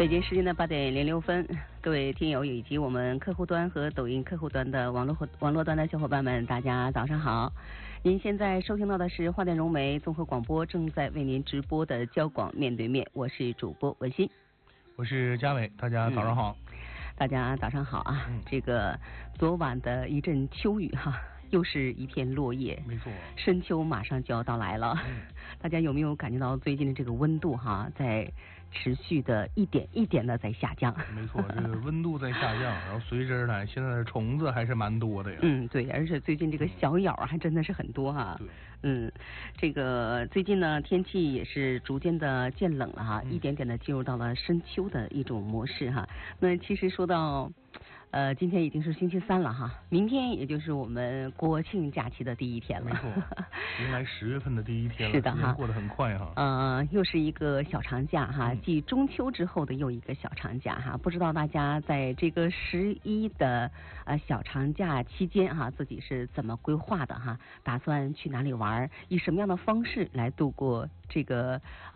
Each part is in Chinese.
北京时间的8:06，各位听友以及我们客户端和抖音客户端的网络端的小伙伴们，大家早上好！您现在收听到的是华电融媒综合广播正在为您直播的交广面对面，我是主播文心， 我是嘉伟，大家早上好。 大家早上好啊！这个昨晚的一阵秋雨哈。又是一片落叶， 没错， 深秋马上就要到来了。大家有没有感觉到最近的这个温度在持续的一点一点的在下降？ 没错，这个温度在下降，然后随之而来，现在的虫子还是蛮多的呀。 对，而且最近这个小咬还真的是很多哈。 对， 这个最近呢天气也是逐渐的渐冷了哈，一点点的进入到了深秋的一种模式哈。那其实说到今天已经是星期三了哈，明天也就是我们国庆假期的第一天了。 没错，迎来10月份的第一天了， 是的哈， 过得很快哈。 又是一个小长假哈，继中秋之后的又一个小长假哈。不知道大家在这个11的小长假期间哈，自己是怎么规划的哈？打算去哪里玩？以什么样的方式来度过这个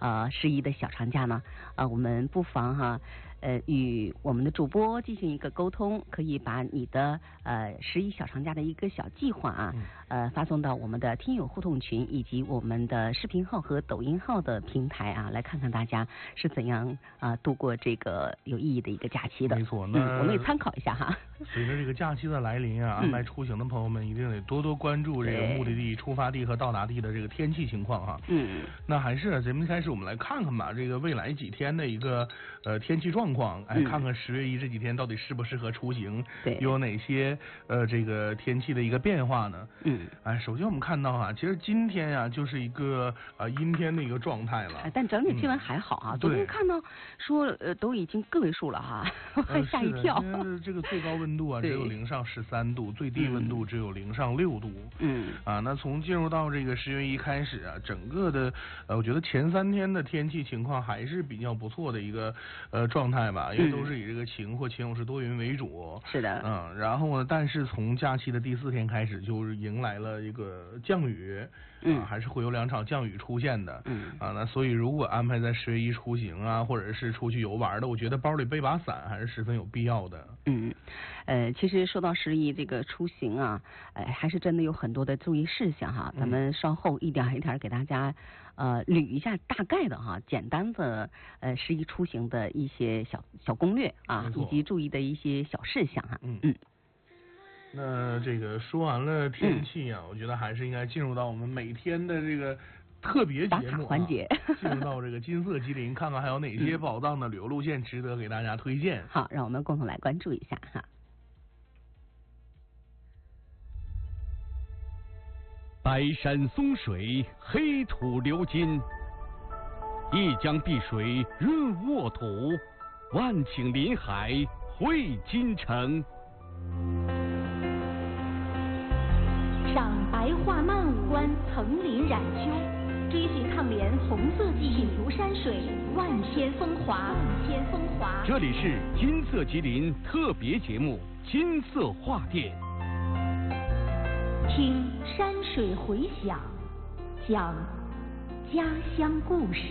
11的小长假呢？我们不妨与我们的主播进行一个沟通，可以把你的11小长假的一个小计划发送到我们的听友互动群以及我们的视频号和抖音号的平台来看看大家是怎样度过这个有意义的一个假期的。 没错，那我们也参考一下哈。 随着这个假期的来临安排出行的朋友们一定得多多关注这个目的地、出发地和到达地的这个天气情况哈。那还是节目一开始我们来看看吧，这个未来几天的一个天气状况，看看10月1这几天到底适不适合出行，又有哪些这个天气的一个变化呢？首先我们看到其实今天就是一个阴天的一个状态了， 但整体气温还好啊。昨天看到说都已经个位数了哈，还吓一跳。 这个最高温度只有零上13度，最低温度只有零上6度。那从进入到这个10月1开始整个的我觉得前3天的天气情况还是比较不错的一个状态吧，因为都是以这个晴或晴有时多云为主。 是的。 然后呢，但是从假期的第4天开始，就是迎来了一个降雨。还是会有2场降雨出现的。那所以如果安排在10月1出行或者是出去游玩的，我觉得包里备把伞还是十分有必要的。 其实说到11这个出行还是真的有很多的注意事项哈。咱们稍后一点一点给大家捋一下大概的简单的11出行的一些小攻略以及注意的一些小事项哈。 那这个说完了天气我觉得还是应该进入到我们每天的这个特别节目环节， 进入到这个金色吉林，看看还有哪些宝藏的旅游路线值得给大家推荐。 好，让我们共同来关注一下哈。 白山松水，黑土流金，一江碧水润沃土，万顷林海汇金城。 赏白桦漫舞，观层林染秋，追寻抗联红色记忆，品如山水万千风华。 这里是金色吉林特别节目《金色画店》， 听山水回响，讲家乡故事。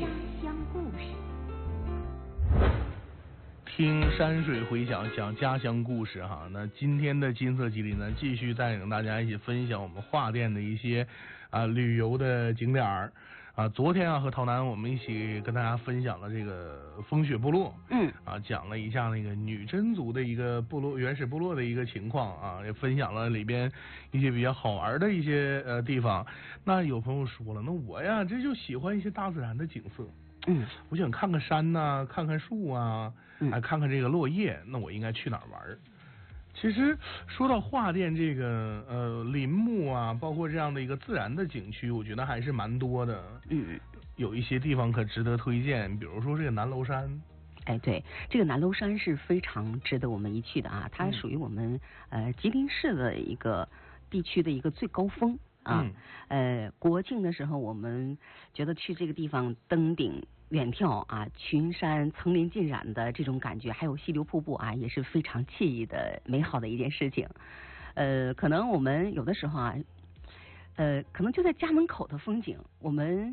听山水回响，讲家乡故事哈。那今天的金色吉林呢，继续带领大家一起分享我们画店的一些旅游的景点儿昨天和陶南我们一起跟大家分享了这个风雪部落，讲了一下那个女真族的一个部落原始部落的一个情况也分享了里边一些比较好玩的一些地方。那有朋友说了，那我这就喜欢一些大自然的景色。我想看看山看看树看看这个落叶，那我应该去哪儿玩？其实说到画店这个林木包括这样的一个自然的景区，我觉得还是蛮多的。有一些地方可值得推荐，比如说这个南楼山。 对，这个南楼山是非常值得我们一去的它属于我们吉林市的一个地区的一个最高峰。国庆的时候我们觉得去这个地方登顶远眺群山层林尽染的这种感觉，还有溪流瀑布也是非常惬意的美好的一件事情。可能我们有的时候可能就在家门口的风景，我们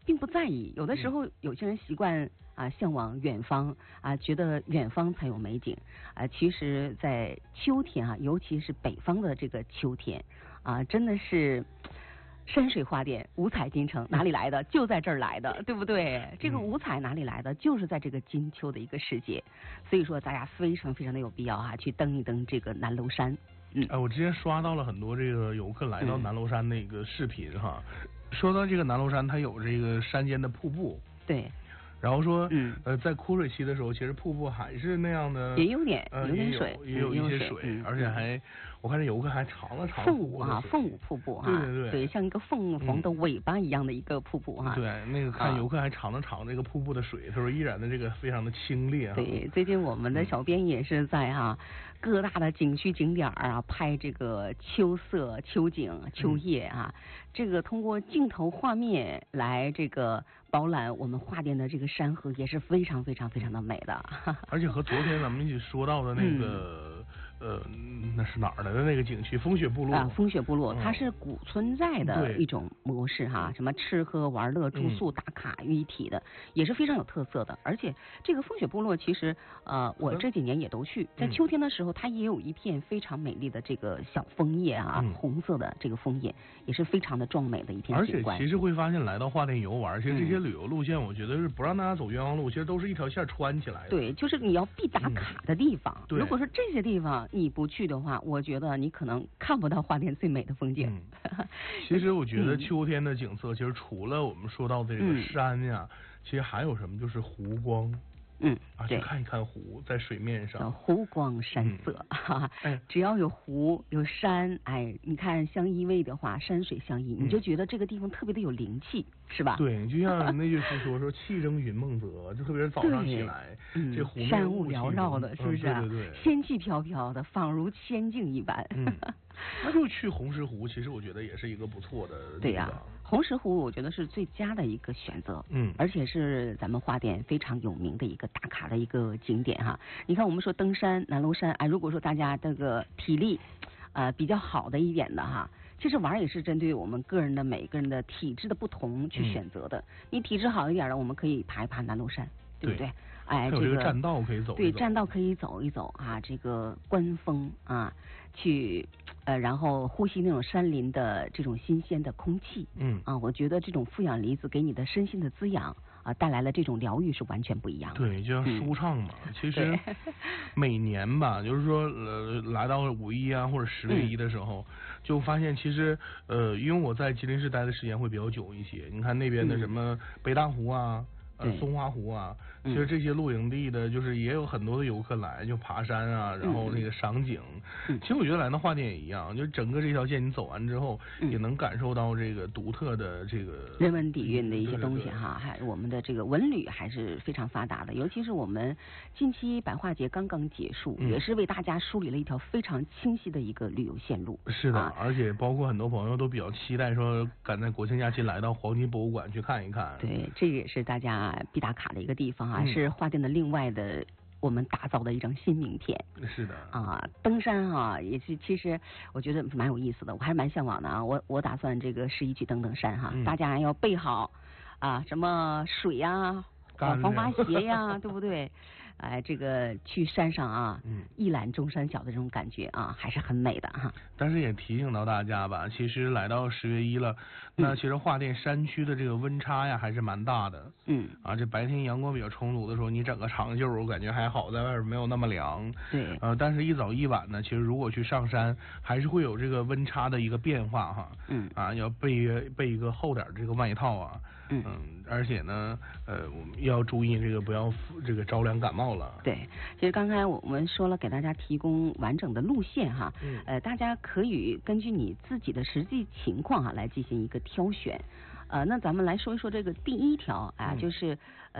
并不在意。有的时候有些人习惯向往远方觉得远方才有美景其实在秋天尤其是北方的这个秋天真的是山水画点，五彩金城哪里来的？就在这儿来的，对不对？这个五彩哪里来的？就是在这个金秋的一个世界。所以说，大家非常非常的有必要去登一登这个南楼山。 我之前刷到了很多这个游客来到南楼山的一个视频说到这个南楼山，它有这个山间的瀑布。 对。 然后说，在枯水期的时候，其实瀑布还是那样的， 也有点水， 也有一些水，而且我看这游客还尝了凤舞瀑布对，像一个凤凰的尾巴一样的一个瀑布对，那个看游客还尝了尝这个瀑布的水，他说依然的这个非常的清冽对，最近我们的小编也是在各大的景区景点拍这个秋色、秋景、秋叶这个通过镜头画面来这个饱览我们画店的这个山河，也是非常非常非常的美的。 而且和昨天咱们一起说到的那个那是哪儿来的那个景区？风雪部落风雪部落，它是古村寨的一种模式什么吃喝玩乐住宿打卡于一体的，也是非常有特色的。而且这个风雪部落其实我这几年也都去，在秋天的时候，它也有一片非常美丽的这个小枫叶红色的这个枫叶，也是非常的壮美的一片景观。 而且其实会发现来到画店游玩，其实这些旅游路线，我觉得是不让大家走冤枉路，其实都是一条线穿起来的。 对，就是你要必打卡的地方。如果说这些地方你不去的话，我觉得你可能看不到画店最美的风景。 其实我觉得秋天的景色，其实除了我们说到的这个山呀，其实还有什么就是湖光。去看一看湖在水面上， 湖光山色只要有湖有山，你看相依偎的话，山水相依，你就觉得这个地方特别的有灵气，是吧？ 对，就像那句诗说气蒸云梦泽，就特别是早上起来，这湖面山雾缭绕的，是不是对， 仙气飘飘的，仿如仙境一般。 那就去红石湖，其实我觉得也是一个不错的地方。 对呀，红石湖我觉得是最佳的一个选择，而且是咱们画店非常有名的一个打卡的一个景点你看我们说登山南楼山如果说大家这个体力比较好的一点的其实玩也是针对我们个人的每个人的体质的不同去选择的。你体质好一点的，我们可以爬一爬南楼山，对不对？ 这个栈道可以走一走。 对，栈道可以走一走这个观风去然后呼吸那种山林的这种新鲜的空气。我觉得这种负氧离子给你的身心的滋养带来了这种疗愈是完全不一样的。 对，就像舒畅嘛。其实每年吧，就是说来到5·1或者10月1的时候，就发现其实因为我在吉林市待的时间会比较久一些，你看那边的什么北大湖松花湖其实这些露营地的，就是也有很多的游客来就爬山然后那个赏景。其实我觉得来到画店也一样，就整个这条线你走完之后，也能感受到这个独特的这个人文底蕴的一些东西还我们的这个文旅还是非常发达的，尤其是我们近期百画节刚刚结束，也是为大家梳理了一条非常清晰的一个旅游线路。 是的，而且包括很多朋友都比较期待说赶在国庆假期来到黄金博物馆去看一看。 对，这也是大家必打卡的一个地方是画店的另外的我们打造的一张新名片。 是的登山也是，其实我觉得蛮有意思的，我还是蛮向往的我打算这个11去登山大家要备好什么水防滑鞋对不对？这个去山上一览众山小的这种感觉还是很美的但是也提醒到大家吧，其实来到10月1了，那其实画店山区的这个温差还是蛮大的。这白天阳光比较充足的时候，你整个长袖我感觉还好，在外边没有那么凉。 对。 但是一早一晚呢，其实如果去上山，还是会有这个温差的一个变化要备一个厚点这个外套而且呢我们要注意这个不要这个着凉感冒了。 对，其实刚才我们说了，给大家提供完整的路线大家可以根据你自己的实际情况来进行一个挑选。那咱们来说一说这个第一条就是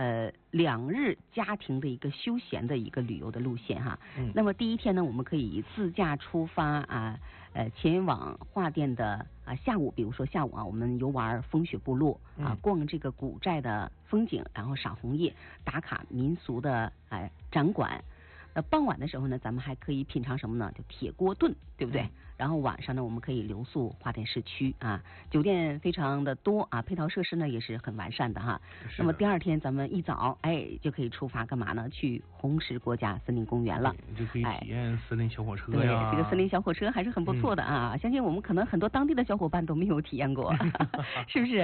2日家庭的一个休闲的一个旅游的路线那么第一天呢，我们可以自驾出发前往画店的下午，比如说下午我们游玩风雪部落逛这个古寨的风景，然后赏红叶，打卡民俗的展馆。 傍晚的时候呢，咱们还可以品尝什么呢？就铁锅炖，对不对？然后晚上呢，我们可以留宿花店市区啊，酒店非常的多啊，配套设施呢也是很完善的哈。那么第二天咱们一早就可以出发干嘛呢？去红石国家森林公园了， 就可以体验森林小火车对，这个森林小火车还是很不错的啊，相信我们可能很多当地的小伙伴都没有体验过，是不是？